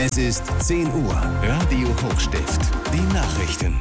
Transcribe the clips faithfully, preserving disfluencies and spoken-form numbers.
Es ist zehn Uhr. Radio Hochstift. Die Nachrichten.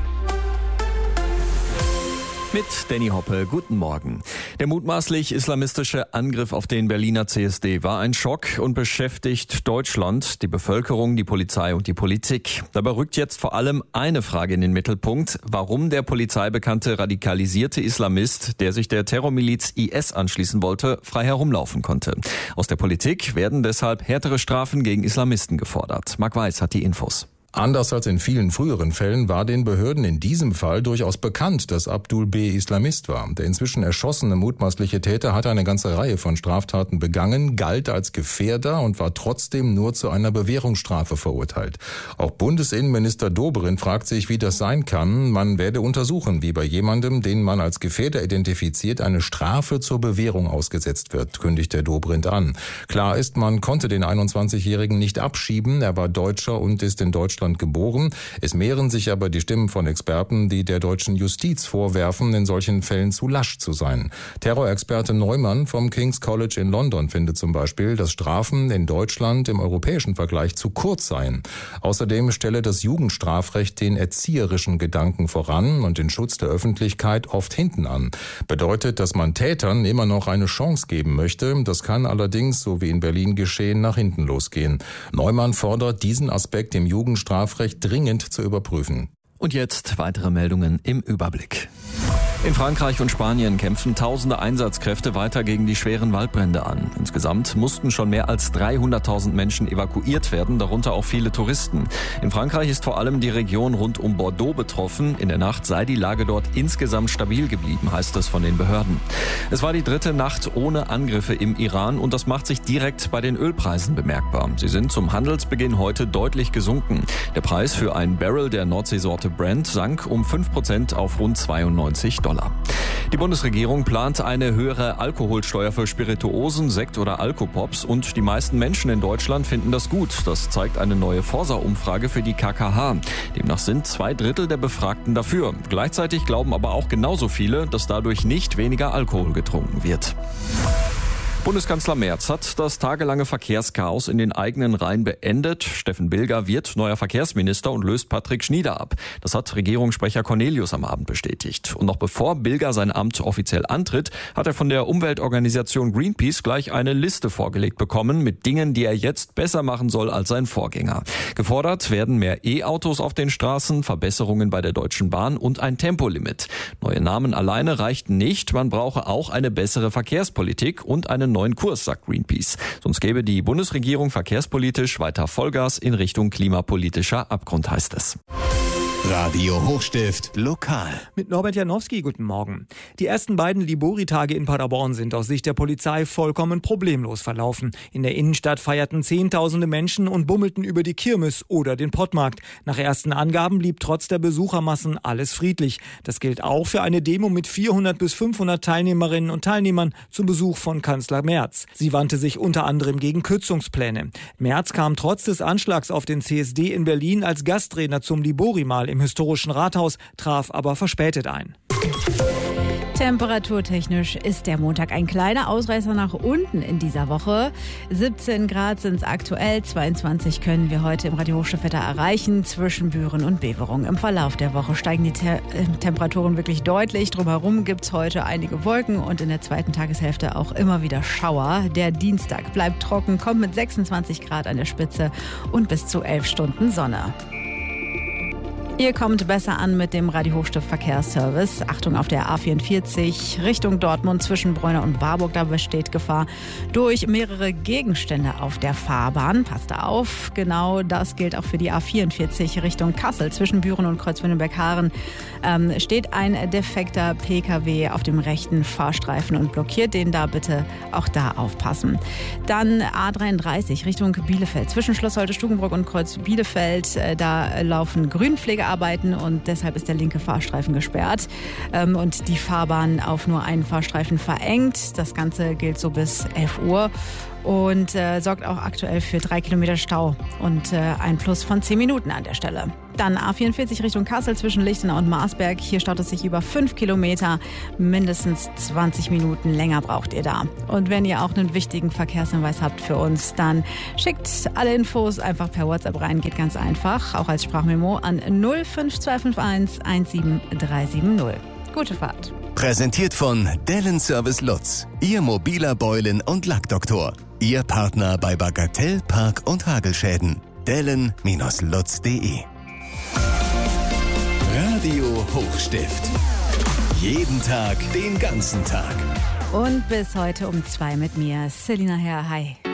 Mit Danny Hoppe, guten Morgen. Der mutmaßlich islamistische Angriff auf den Berliner C S D war ein Schock und beschäftigt Deutschland, die Bevölkerung, die Polizei und die Politik. Dabei rückt jetzt vor allem eine Frage in den Mittelpunkt: Warum der polizeibekannte radikalisierte Islamist, der sich der Terrormiliz I S anschließen wollte, frei herumlaufen konnte. Aus der Politik werden deshalb härtere Strafen gegen Islamisten gefordert. Marc Weiß hat die Infos. Anders als in vielen früheren Fällen war den Behörden in diesem Fall durchaus bekannt, dass Abdul B. Islamist war. Der inzwischen erschossene mutmaßliche Täter hatte eine ganze Reihe von Straftaten begangen, galt als Gefährder und war trotzdem nur zu einer Bewährungsstrafe verurteilt. Auch Bundesinnenminister Dobrindt fragt sich, wie das sein kann. Man werde untersuchen, wie bei jemandem, den man als Gefährder identifiziert, eine Strafe zur Bewährung ausgesetzt wird, kündigt der Dobrindt an. Klar ist, man konnte den einundzwanzigjährigen nicht abschieben. Er war Deutscher und ist in Deutschland geboren. Es mehren sich aber die Stimmen von Experten, die der deutschen Justiz vorwerfen, in solchen Fällen zu lasch zu sein. Terrorexperte Neumann vom King's College in London findet zum Beispiel, dass Strafen in Deutschland im europäischen Vergleich zu kurz seien. Außerdem stelle das Jugendstrafrecht den erzieherischen Gedanken voran und den Schutz der Öffentlichkeit oft hinten an. Bedeutet, dass man Tätern immer noch eine Chance geben möchte. Das kann allerdings, so wie in Berlin geschehen, nach hinten losgehen. Neumann fordert, diesen Aspekt im Jugendstrafrecht Strafrecht dringend zu überprüfen. Und jetzt weitere Meldungen im Überblick. In Frankreich und Spanien kämpfen tausende Einsatzkräfte weiter gegen die schweren Waldbrände an. Insgesamt mussten schon mehr als dreihunderttausend Menschen evakuiert werden, darunter auch viele Touristen. In Frankreich ist vor allem die Region rund um Bordeaux betroffen. In der Nacht sei die Lage dort insgesamt stabil geblieben, heißt es von den Behörden. Es war die dritte Nacht ohne Angriffe im Iran und das macht sich direkt bei den Ölpreisen bemerkbar. Sie sind zum Handelsbeginn heute deutlich gesunken. Der Preis für ein Barrel der Nordseesorte Brent sank um fünf Prozent auf rund zweiundneunzig Dollar. Die Bundesregierung plant eine höhere Alkoholsteuer für Spirituosen, Sekt oder Alkopops und die meisten Menschen in Deutschland finden das gut. Das zeigt eine neue Forsa-Umfrage für die K K H. Demnach sind zwei Drittel der Befragten dafür. Gleichzeitig glauben aber auch genauso viele, dass dadurch nicht weniger Alkohol getrunken wird. Bundeskanzler Merz hat das tagelange Verkehrschaos in den eigenen Reihen beendet. Steffen Bilger wird neuer Verkehrsminister und löst Patrick Schnieder ab. Das hat Regierungssprecher Cornelius am Abend bestätigt. Und noch bevor Bilger sein Amt offiziell antritt, hat er von der Umweltorganisation Greenpeace gleich eine Liste vorgelegt bekommen mit Dingen, die er jetzt besser machen soll als sein Vorgänger. Gefordert werden mehr E-Autos auf den Straßen, Verbesserungen bei der Deutschen Bahn und ein Tempolimit. Neue Namen alleine reichten nicht. Man brauche auch eine bessere Verkehrspolitik und eine neuen Kurs, sagt Greenpeace. Sonst gäbe die Bundesregierung verkehrspolitisch weiter Vollgas in Richtung klimapolitischer Abgrund, heißt es. Radio Hochstift lokal. Mit Norbert Janowski, guten Morgen. Die ersten beiden Libori-Tage in Paderborn sind aus Sicht der Polizei vollkommen problemlos verlaufen. In der Innenstadt feierten Zehntausende Menschen und bummelten über die Kirmes oder den Pottmarkt. Nach ersten Angaben blieb trotz der Besuchermassen alles friedlich. Das gilt auch für eine Demo mit vierhundert bis fünfhundert Teilnehmerinnen und Teilnehmern zum Besuch von Kanzler Merz. Sie wandte sich unter anderem gegen Kürzungspläne. Merz kam trotz des Anschlags auf den C S D in Berlin als Gastredner zum Libori-Mal im historischen Rathaus, traf aber verspätet ein. Temperaturtechnisch ist der Montag ein kleiner Ausreißer nach unten in dieser Woche. siebzehn Grad sind es aktuell, zweiundzwanzig können wir heute im Radio Hochstiftwetter erreichen, zwischen Büren und Beverung. Im Verlauf der Woche steigen die Te- Temperaturen wirklich deutlich. Drumherum gibt es heute einige Wolken und in der zweiten Tageshälfte auch immer wieder Schauer. Der Dienstag bleibt trocken, kommt mit sechsundzwanzig Grad an der Spitze und bis zu elf Stunden Sonne. Ihr kommt besser an mit dem Radio Hochstift Verkehrsservice. Achtung auf der A vierundvierzig Richtung Dortmund zwischen Bräuner und Warburg. Da besteht Gefahr durch mehrere Gegenstände auf der Fahrbahn. Passt da auf. Genau das gilt auch für die A vierundvierzig Richtung Kassel zwischen Büren und Kreuzwindelberg-Haaren. Ähm, steht ein defekter P K W auf dem rechten Fahrstreifen und blockiert den da. Bitte auch da aufpassen. Dann A dreiunddreißig Richtung Bielefeld zwischen Schloss Holte-Stukenbrock und Kreuz Bielefeld. Äh, da laufen Grünpflege arbeiten und deshalb ist der linke Fahrstreifen gesperrt ähm, und die Fahrbahn auf nur einen Fahrstreifen verengt. Das Ganze gilt so bis elf Uhr. und äh, sorgt auch aktuell für drei Kilometer Stau und äh, ein Plus von zehn Minuten an der Stelle. Dann A vierundvierzig Richtung Kassel zwischen Lichtenau und Marsberg. Hier staut es sich über fünf Kilometer. Mindestens zwanzig Minuten länger braucht ihr da. Und wenn ihr auch einen wichtigen Verkehrshinweis habt für uns, dann schickt alle Infos einfach per WhatsApp rein. Geht ganz einfach, auch als Sprachmemo an null fünf zwei fünf eins eins sieben drei sieben null. Gute Fahrt. Präsentiert von Dellen Service Lutz, Ihr mobiler Beulen- und Lackdoktor. Ihr Partner bei Bagatell, Park- und Hagelschäden. Dellen Lutz punkt de. Radio Hochstift. Jeden Tag, den ganzen Tag. Und bis heute um zwei mit mir, Selina Herr. Hi.